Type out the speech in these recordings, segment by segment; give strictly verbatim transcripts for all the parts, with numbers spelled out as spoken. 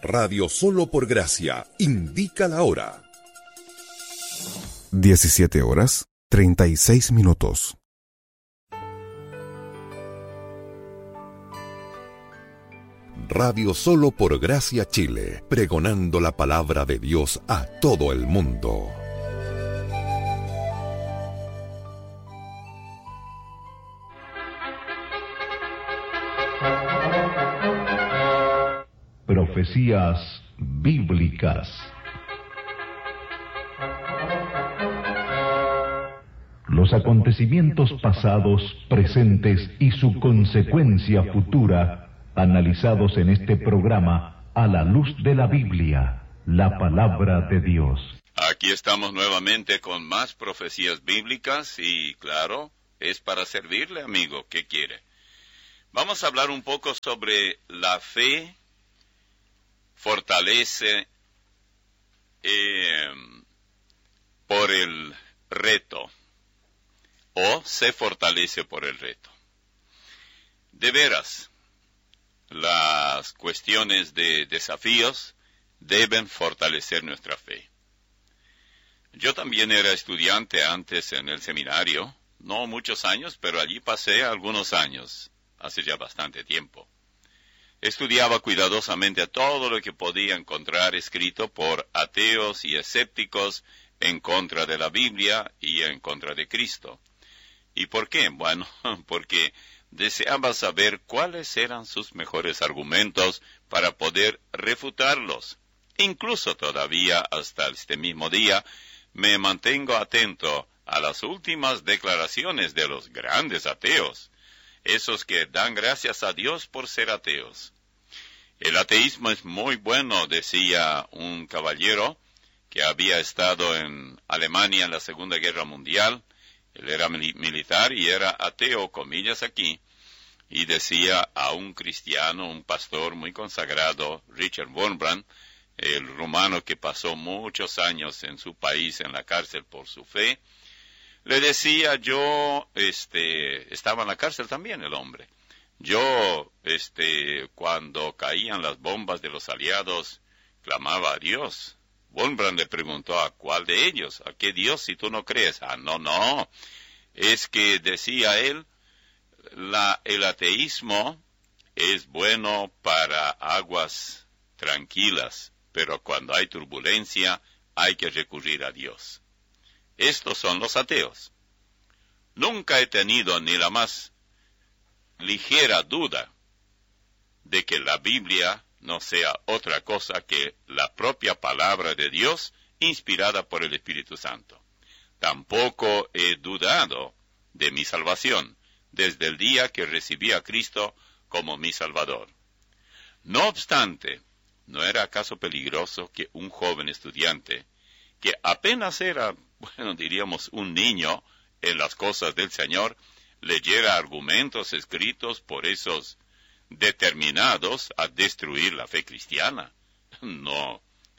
Radio Solo por Gracia indica la hora. diecisiete horas, treinta y seis minutos. Radio Solo por Gracia Chile, pregonando la palabra de Dios a todo el mundo. Profecías bíblicas. Los acontecimientos pasados, presentes y su consecuencia futura, analizados en este programa a la luz de la Biblia, la palabra de Dios. Aquí estamos nuevamente con más profecías bíblicas y, claro, es para servirle, amigo. ¿Qué quiere? Vamos a hablar un poco sobre la fe fortalece eh, por el reto, o se fortalece por el reto. De veras, las cuestiones de desafíos deben fortalecer nuestra fe. Yo también era estudiante antes en el seminario, no muchos años, pero allí pasé algunos años, hace ya bastante tiempo. Estudiaba cuidadosamente todo lo que podía encontrar escrito por ateos y escépticos en contra de la Biblia y en contra de Cristo. ¿Y por qué? Bueno, porque deseaba saber cuáles eran sus mejores argumentos para poder refutarlos. Incluso todavía hasta este mismo día me mantengo atento a las últimas declaraciones de los grandes ateos, esos que dan gracias a Dios por ser ateos. El ateísmo es muy bueno, decía un caballero que había estado en Alemania en la Segunda Guerra Mundial. Él era mil- militar y era ateo, comillas aquí, y decía a un cristiano, un pastor muy consagrado, Richard Wurmbrand, el rumano que pasó muchos años en su país en la cárcel por su fe, le decía, yo, este, estaba en la cárcel también el hombre. Yo, este, cuando caían las bombas de los aliados, clamaba a Dios. Wurmbrand le preguntó, ¿a cuál de ellos? ¿A qué Dios si tú no crees? Ah, no, no. Es que, decía él, la, el ateísmo es bueno para aguas tranquilas, pero cuando hay turbulencia hay que recurrir a Dios. Estos son los ateos. Nunca he tenido ni la más ligera duda de que la Biblia no sea otra cosa que la propia palabra de Dios inspirada por el Espíritu Santo. Tampoco he dudado de mi salvación desde el día que recibí a Cristo como mi Salvador. No obstante, ¿no era acaso peligroso que un joven estudiante, que apenas era, bueno, diríamos un niño en las cosas del Señor, leyera argumentos escritos por esos determinados a destruir la fe cristiana? No.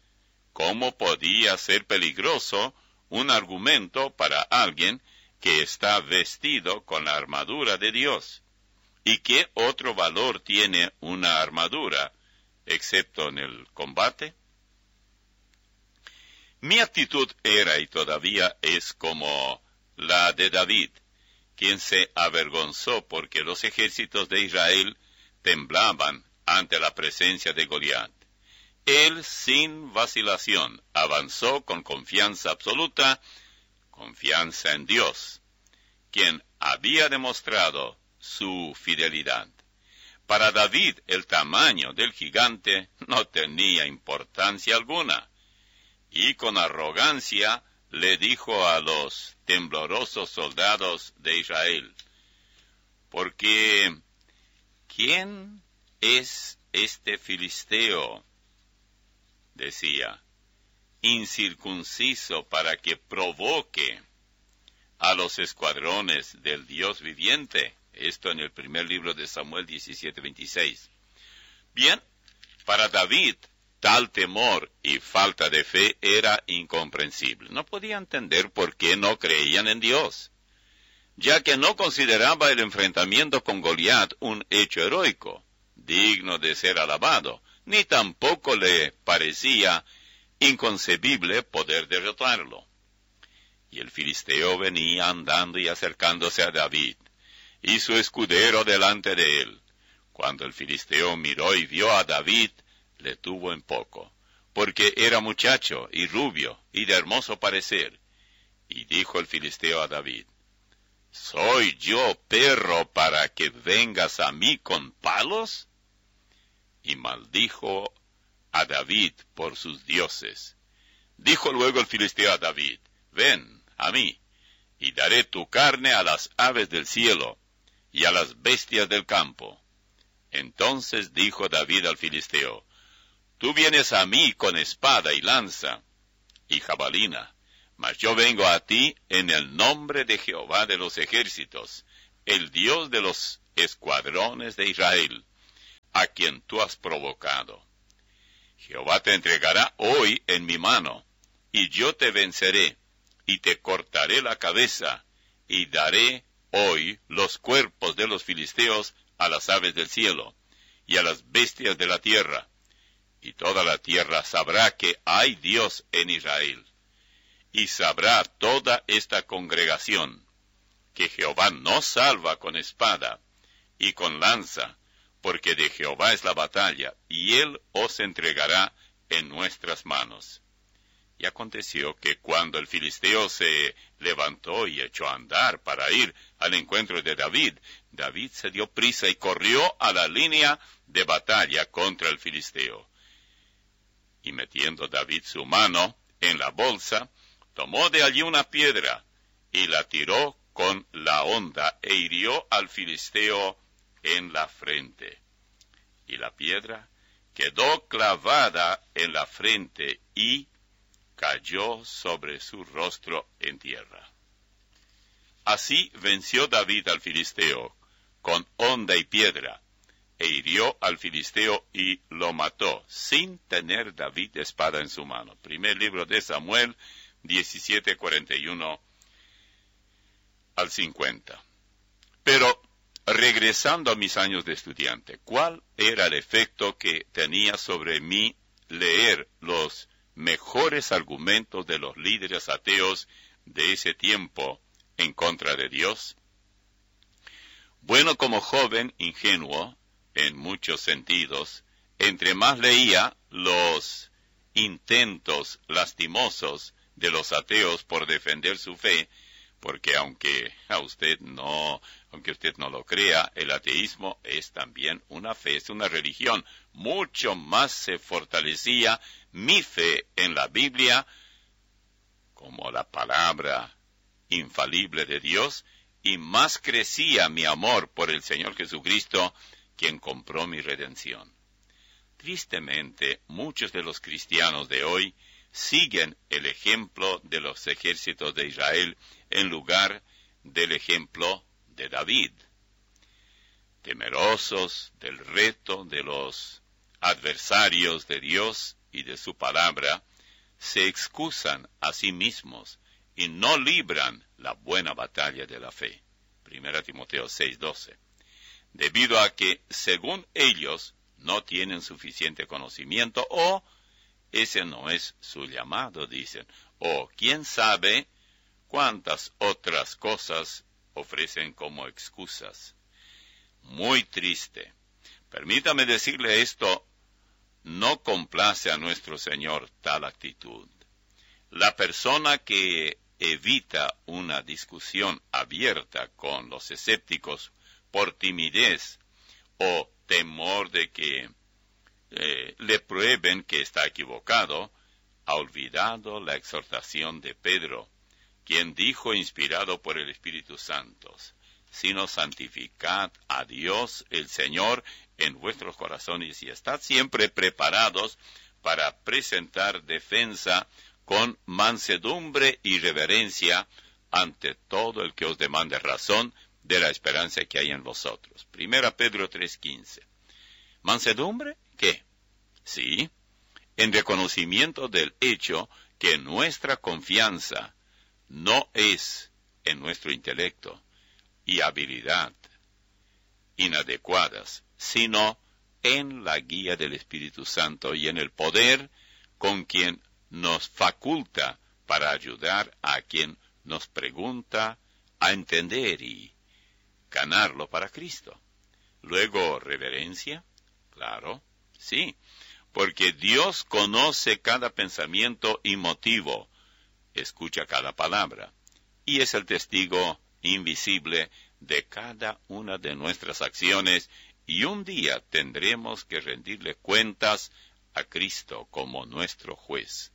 ¿Cómo podía ser peligroso un argumento para alguien que está vestido con la armadura de Dios? ¿Y qué otro valor tiene una armadura, excepto en el combate? Mi actitud era y todavía es como la de David, quien se avergonzó porque los ejércitos de Israel temblaban ante la presencia de Goliat. Él, sin vacilación, avanzó con confianza absoluta, confianza en Dios, quien había demostrado su fidelidad. Para David, el tamaño del gigante no tenía importancia alguna, y con arrogancia le dijo a los temblorosos soldados de Israel, porque ¿quién es este filisteo? Decía, incircunciso para que provoque a los escuadrones del Dios viviente. Esto en el primer libro de Samuel diecisiete veintiséis. Bien, para David, tal temor y falta de fe era incomprensible. No podía entender por qué no creían en Dios, ya que no consideraba el enfrentamiento con Goliat un hecho heroico. digno de ser alabado, ni tampoco le parecía inconcebible poder derrotarlo. Y el filisteo venía andando y acercándose a David, y su escudero delante de él. Cuando el filisteo miró y vio a David, le tuvo en poco, porque era muchacho y rubio y de hermoso parecer. Y dijo el filisteo a David: ¿Soy yo perro para que vengas a mí con palos? Y maldijo a David por sus dioses. Dijo luego el filisteo a David: Ven a mí, y daré tu carne a las aves del cielo, y a las bestias del campo. Entonces dijo David al filisteo: Tú vienes a mí con espada y lanza, y jabalina, mas yo vengo a ti en el nombre de Jehová de los ejércitos, el Dios de los escuadrones de Israel, a quien tú has provocado. Jehová te entregará hoy en mi mano, y yo te venceré, y te cortaré la cabeza, y daré hoy los cuerpos de los filisteos a las aves del cielo, y a las bestias de la tierra, y toda la tierra sabrá que hay Dios en Israel. Y sabrá toda esta congregación que Jehová no salva con espada y con lanza, porque de Jehová es la batalla, y él os entregará en nuestras manos. Y aconteció que cuando el filisteo se levantó y echó a andar para ir al encuentro de David, David se dio prisa y corrió a la línea de batalla contra el filisteo. Y metiendo David su mano en la bolsa, tomó de allí una piedra y la tiró con la honda e hirió al filisteo en la frente. Y la piedra quedó clavada en la frente y cayó sobre su rostro en tierra. Así venció David al filisteo con honda y piedra, e hirió al filisteo y lo mató, sin tener David espada en su mano. Primer libro de Samuel, diecisiete, cuarenta y uno al cincuenta. Pero, regresando a mis años de estudiante, ¿cuál era el efecto que tenía sobre mí leer los mejores argumentos de los líderes ateos de ese tiempo en contra de Dios? Bueno, como joven ingenuo, en muchos sentidos, entre más leía los intentos lastimosos de los ateos por defender su fe, porque aunque a usted no, aunque usted no lo crea, el ateísmo es también una fe, es una religión. Mucho más se fortalecía mi fe en la Biblia como la palabra infalible de Dios, y más crecía mi amor por el Señor Jesucristo, quien compró mi redención. Tristemente, muchos de los cristianos de hoy siguen el ejemplo de los ejércitos de Israel en lugar del ejemplo de David. Temerosos del reto de los adversarios de Dios y de su palabra, se excusan a sí mismos y no libran la buena batalla de la fe. Primera Timoteo seis, doce. Debido a que, según ellos, no tienen suficiente conocimiento, o ese no es su llamado, dicen, o quién sabe cuántas otras cosas ofrecen como excusas. Muy triste. Permítame decirle esto, no complace a nuestro Señor tal actitud. La persona que evita una discusión abierta con los escépticos por timidez o temor de que eh, le prueben que está equivocado, ha olvidado la exhortación de Pedro, quien dijo, inspirado por el Espíritu Santo, sino santificad a Dios el Señor en vuestros corazones y estad siempre preparados para presentar defensa con mansedumbre y reverencia ante todo el que os demande razón de la esperanza que hay en vosotros. Primera Pedro tres, quince. ¿Mansedumbre? ¿Qué? Sí, en reconocimiento del hecho que nuestra confianza no es en nuestro intelecto y habilidad inadecuadas, sino en la guía del Espíritu Santo y en el poder con quien nos faculta para ayudar a quien nos pregunta a entender y ganarlo para Cristo. Luego, reverencia, claro, sí, porque Dios conoce cada pensamiento y motivo, escucha cada palabra, y es el testigo invisible de cada una de nuestras acciones, y un día tendremos que rendirle cuentas a Cristo como nuestro juez.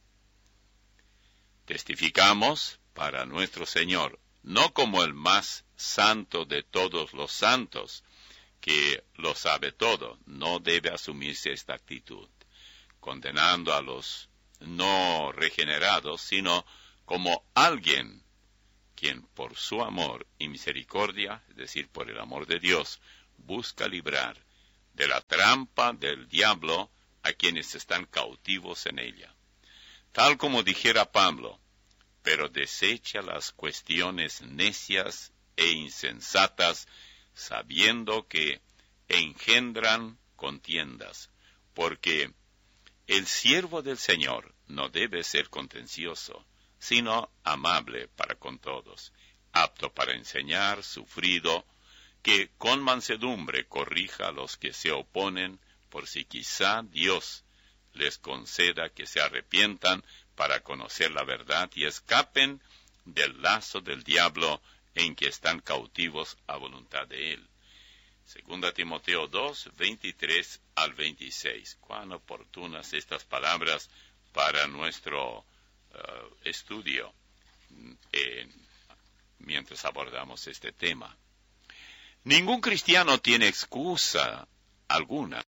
Testificamos para nuestro Señor, no como el más santo de todos los santos, que lo sabe todo. No debe asumirse esta actitud, condenando a los no regenerados, sino como alguien quien por su amor y misericordia, es decir, por el amor de Dios, busca librar de la trampa del diablo a quienes están cautivos en ella. Tal como dijera Pablo, pero desecha las cuestiones necias e insensatas, sabiendo que engendran contiendas, porque el siervo del Señor no debe ser contencioso, sino amable para con todos, apto para enseñar, sufrido, que con mansedumbre corrija a los que se oponen, por si quizá Dios les conceda que se arrepientan para conocer la verdad y escapen del lazo del diablo en que están cautivos a voluntad de él. Segunda Timoteo dos, veintitrés al veintiséis. Cuán oportunas estas palabras para nuestro uh, estudio eh, mientras abordamos este tema. Ningún cristiano tiene excusa alguna